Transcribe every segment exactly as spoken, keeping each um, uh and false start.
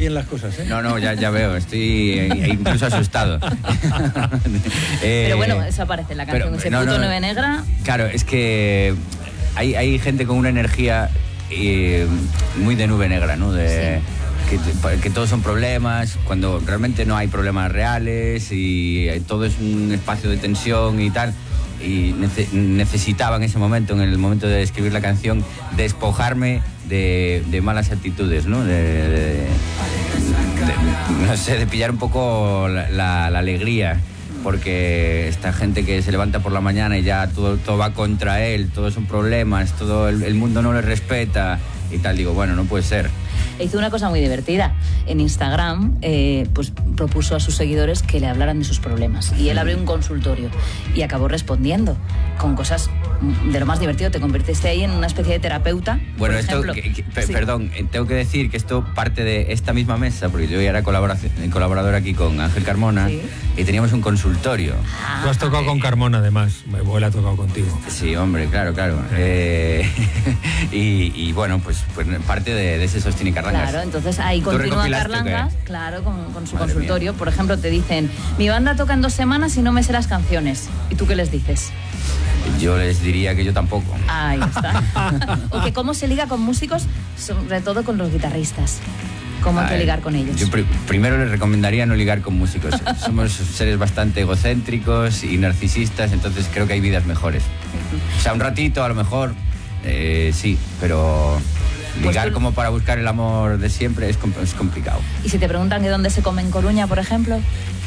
bien las cosas, ¿eh? No, no, ya, ya veo, estoy incluso asustado. eh, pero bueno, eso aparece en la canción, pero, ese no, puto no, Nube Negra. Claro, es que hay, hay gente con una energía eh, muy de nube negra, ¿no? De, sí. que, que todos son problemas, cuando realmente no hay problemas reales y todo es un espacio de tensión y tal. Y nece necesitaba en ese momento, en el momento de escribir la canción, despojarme de, de malas actitudes, ¿no? De, de, de, de, no sé, de pillar un poco la, la, la alegría, porque esta gente que se levanta por la mañana y ya todo, todo va contra él, todos son problemas, todo el, el mundo no le respeta y tal, digo, bueno, no puede ser. Hizo una cosa muy divertida. En Instagram eh, pues propuso a sus seguidores que le hablaran de sus problemas. Y él abrió un consultorio y acabó respondiendo con cosas de lo más divertido. Te convertiste ahí en una especie de terapeuta. Bueno, por esto, ejemplo. que, que, sí. perdón, tengo que decir que esto parte de esta misma mesa, porque yo ya era colaborador aquí con Ángel Carmona, ¿sí? Y teníamos un consultorio. Ah, Tú has tocado eh, con Carmona, además. Él ha tocado contigo. Sí, hombre, claro, claro. Eh, y, y bueno, pues, pues parte de, de ese Sostiene Carrangas. Claro, entonces ahí continúa Carlangas, claro, con, con su Madre consultorio. Mía. Por ejemplo, te dicen, mi banda toca en dos semanas y no me sé las canciones. ¿Y tú qué les dices? Yo les diría que yo tampoco. Ahí está. O que cómo se liga con músicos, sobre todo con los guitarristas. ¿Cómo hay que ligar con ellos? Yo pr primero les recomendaría no ligar con músicos. Somos seres bastante egocéntricos y narcisistas, entonces creo que hay vidas mejores. O sea, un ratito a lo mejor, eh, sí, pero ligar pues tú... como para buscar el amor de siempre es, es complicado. ¿Y si te preguntan de dónde se come en Coruña, por ejemplo?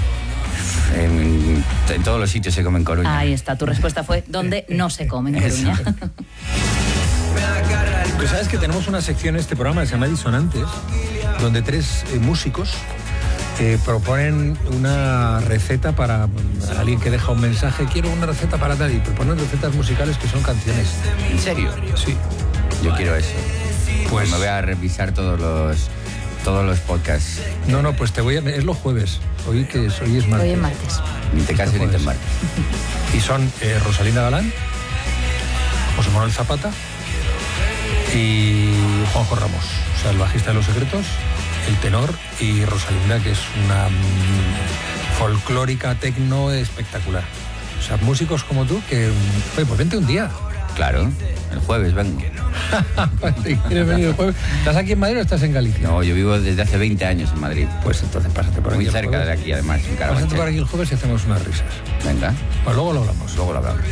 En, en todos los sitios se come en Coruña. Ahí está, tu respuesta fue ¿dónde no se come en Coruña? Tú sabes que tenemos una sección en este programa que se llama Disonantes, donde tres eh, músicos eh, proponen una receta para alguien que deja un mensaje, quiero una receta para tal, y proponen recetas musicales que son canciones. ¿En serio? Sí. Yo quiero eso. Pues me voy a revisar todos los todos los podcasts. No, no, pues te voy a... Es los jueves. Hoy que es, hoy es martes. Hoy es martes. Ni te cases ni te embarques. Y son eh, Rosalinda Galán, José Manuel Zapata y Juanjo Ramos. O sea, el bajista de Los Secretos, el tenor, y Rosalinda, que es una mmm, folclórica tecno espectacular. O sea, músicos como tú que... Oye, pues vente un día. Claro, el jueves vengo. ¿Quieres venir el jueves? ¿Estás aquí en Madrid o estás en Galicia? No, yo vivo desde hace veinte años en Madrid. Pues entonces pásate por aquí. Muy cerca de aquí, además, en Carabanchel. Pásate por aquí el jueves y hacemos unas risas. Venga. Pues luego lo hablamos. Luego lo hablamos.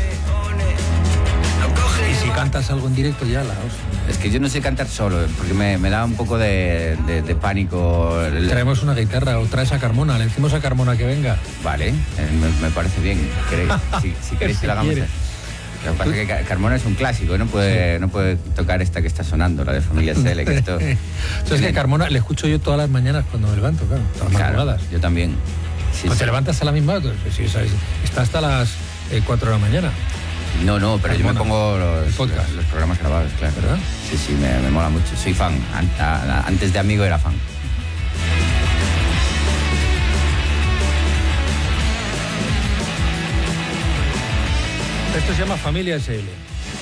Y si cantas algo en directo ya la hostia. Es que yo no sé cantar solo, porque me, me da un poco de, de, de pánico. Traemos una guitarra o traes a Carmona, le decimos a Carmona que venga. Vale, eh, me, me parece bien. ¿Queréis, si si queréis que lo hagamos. Lo que pasa es que Carmona es un clásico, no puede, sí. no puede tocar esta que está sonando, la de Familia Sele. Que esto... Entonces que Carmona le escucho yo todas las mañanas cuando me levanto, claro, todas las claro, madrugadas. Yo también. Sí, pues sí. Te levantas a la misma hora, pues, sí, sabes, está hasta las eh, cuatro de la mañana. No, no, pero Carmona, yo me pongo los, los, los programas grabados, claro. ¿Verdad? Sí, sí, me, me mola mucho. Soy fan. Antes de amigo era fan. Esto se llama Familia S L.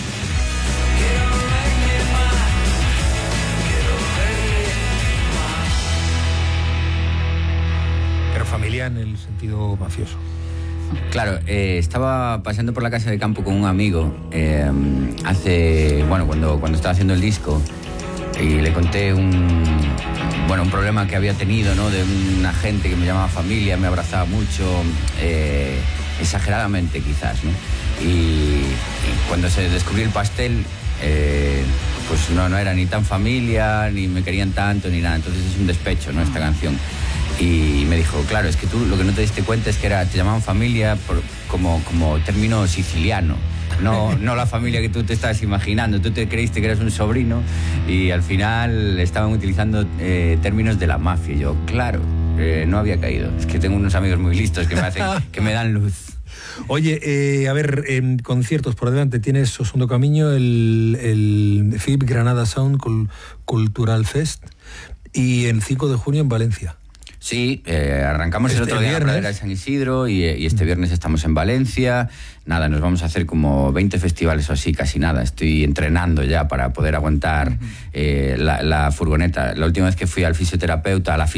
Pero familia en el sentido mafioso. Claro, eh, estaba paseando por la casa de campo con un amigo eh, hace, bueno, cuando, cuando estaba haciendo el disco, y le conté un, bueno, un problema que había tenido, ¿no? De una gente que me llamaba familia, me abrazaba mucho, eh, exageradamente quizás, ¿no? Y, y cuando se descubrió el pastel, eh, pues no, no era ni tan familia, ni me querían tanto, ni nada. Entonces es un despecho, ¿no? Esta canción. Y me dijo, claro, es que tú lo que no te diste cuenta es que era, te llamaban familia por, como, como término siciliano. No, no la familia que tú te estabas imaginando. Tú te creíste que eras un sobrino y al final estaban utilizando eh, términos de la mafia. Y yo, claro, eh, no había caído. Es que tengo unos amigos muy listos que me, hacen, que me dan luz. Oye, eh, a ver, en conciertos por delante tienes Osondo Camiño, el, el F I B Granada Sound Cultural Fest y el cinco de junio en Valencia. Sí, eh, arrancamos este el otro día en la pradera de San Isidro y, y este viernes estamos en Valencia. Nada, nos vamos a hacer como veinte festivales o así, casi nada. Estoy entrenando ya para poder aguantar uh-huh. eh, la, la furgoneta. La última vez que fui al fisioterapeuta, a la